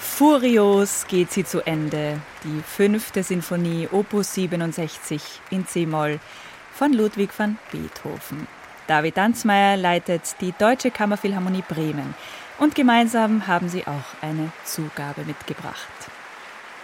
Furios geht sie zu Ende, die 5. Sinfonie Opus 67 in C-Moll von Ludwig van Beethoven. David Danzmeier leitet die Deutsche Kammerphilharmonie Bremen und gemeinsam haben sie auch eine Zugabe mitgebracht.